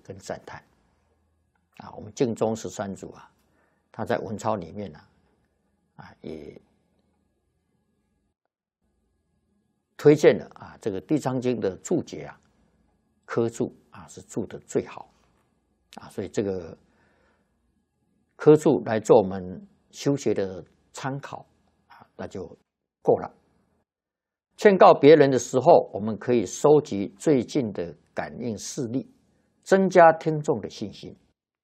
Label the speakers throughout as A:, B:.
A: 跟赞叹。我们净宗13祖他在文钞里面也推荐了这个《地藏经》的注解科注是注的最好所以这个科注来做我们修学的参考那就够了。劝告别人的时候，我们可以收集最近的感应事例，增加听众的信心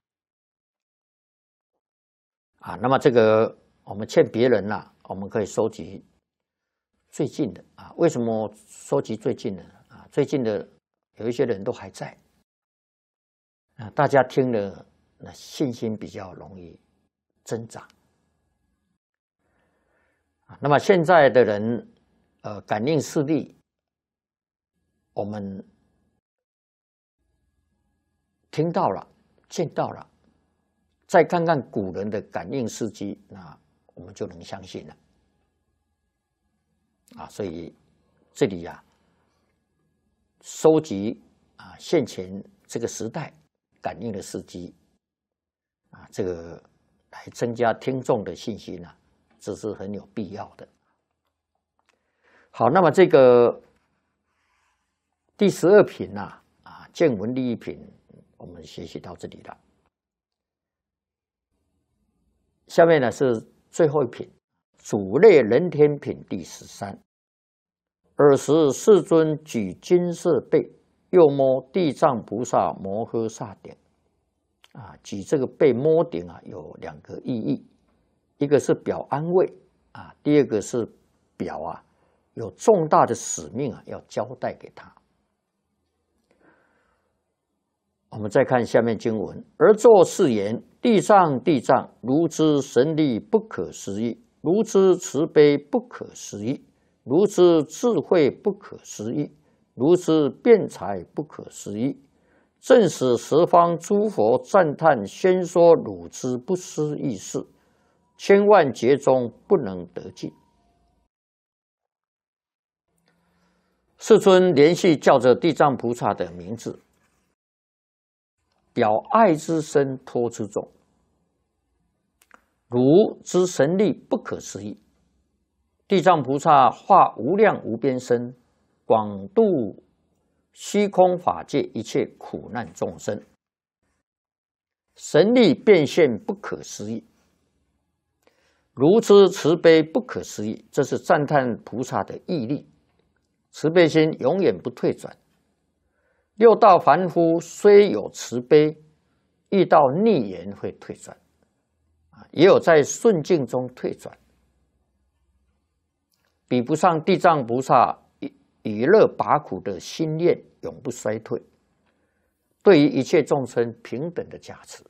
A: 那么这个我们劝别人我们可以收集最近的为什么收集最近的最近的有一些人都还在大家听了信心比较容易增长那么现在的人感应视力我们听到了见到了，再看看古人的感应事迹，那我们就能相信了所以这里收集现前这个时代感应的事迹这个来增加听众的信心这是很有必要的。好，那么这个第12品见闻利益品我们学习到这里了。下面是最后一品，主类人天品第13。尔时世尊举金色贝，右摸地藏菩萨摩诃萨顶举这个贝摸顶有2个意义，一个是表安慰第二个是表有重大的使命要交代给他。我们再看下面经文，而作是言：地藏地藏，如之神力不可思议，如之慈悲不可思议，如之智慧不可思议，如之辩才不可思议，正使十方诸佛赞叹宣说汝之不思议事，千万劫中不能得尽。世尊连续叫着地藏菩萨的名字，表爱之深，托之重，汝之神力不可思议。地藏菩萨化无量无边身，广度虚空法界一切苦难众生，神力变现不可思议。如之慈悲不可思议，这是赞叹菩萨的毅力，慈悲心永远不退转。六道凡夫虽有慈悲，遇到逆缘会退转也有在顺境中退转，比不上地藏菩萨以乐拔苦的心念永不衰退，对于一切众生平等的加持。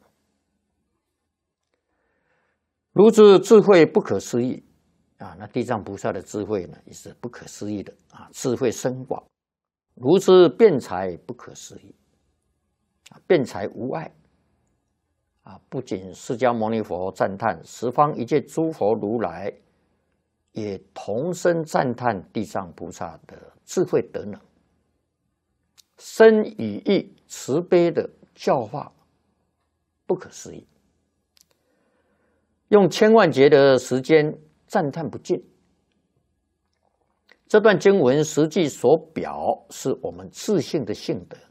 A: 如之智慧不可思议那地藏菩萨的智慧呢，也是不可思议的智慧深广。如之辩才不可思议辩才无碍不仅释迦牟尼佛赞叹，十方一切诸佛如来也同声赞叹地藏菩萨的智慧德能，深语义慈悲的教化不可思议，用千万劫的时间赞叹不尽。这段经文实际所表是我们自性的性德，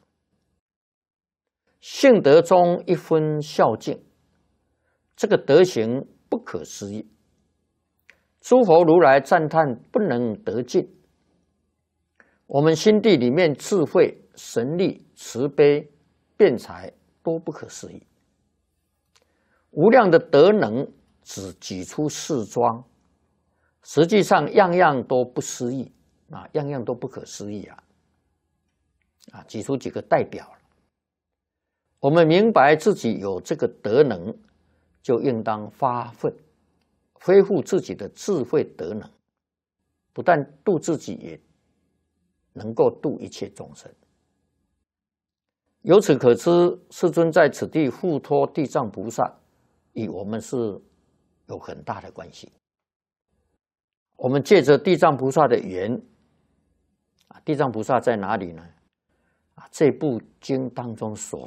A: 性德中一分孝敬，这个德行不可思议，诸佛如来赞叹不能得尽。我们心地里面智慧、神力、慈悲、辩才都不可思议，无量的德能只举出4桩，实际上样样都不思议样样都不可思议举出几个代表了。我们明白自己有这个德能，就应当发奋恢复自己的智慧德能，不但度自己，也能够度一切众生。由此可知，世尊在此地付托地藏菩萨，与我们是有很大的关系。我们借着地藏菩萨的缘地藏菩萨在哪里呢这部经当中所